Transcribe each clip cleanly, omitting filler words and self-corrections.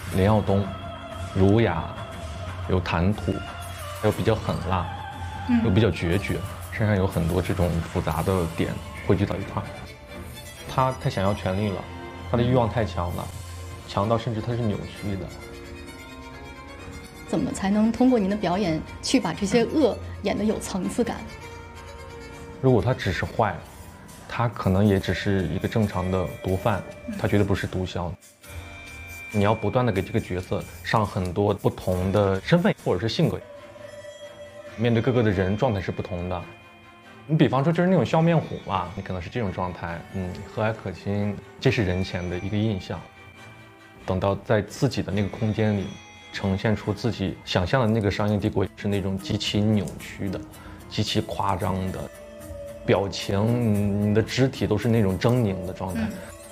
林耀东，儒雅，有谈吐，又比较狠辣，又比较决绝，身上有很多这种复杂的点汇聚到一块儿。他太想要权力了，他的欲望太强了，强到甚至他是扭曲的。 怎么才能通过您的表演去把这些恶演得有层次感？ 如果他只是坏，他可能也只是一个正常的毒贩，他绝对不是毒枭。你要不断的给这个角色上很多不同的身份或者是性格，面对各个的人状态是不同的。你比方说就是那种笑面虎吧，你可能是这种状态，和蔼可亲，这是人前的一个印象。等到在自己的那个空间里，呈现出自己想象的那个商业帝国是那种极其扭曲的、极其夸张的表情，你的肢体都是那种狰狞的状态。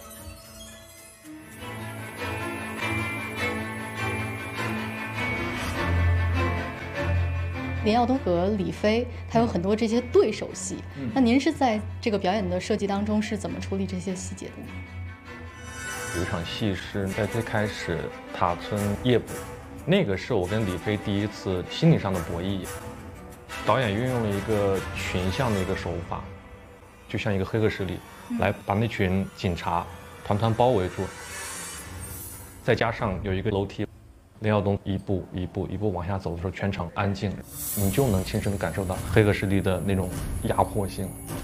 林耀东和李飞，他有很多这些对手戏。那您是在这个表演的设计当中是怎么处理这些细节的呢？ 有一场戏是在最开始塔村夜捕，那个是我跟李飞第一次心理上的博弈。导演运用了一个群像的一个手法，就像一个黑恶势力，来把那群警察团团包围住。再加上有一个楼梯，林耀东一步一步往下走的时候，全场安静，你就能亲身的感受到黑恶势力的那种压迫性。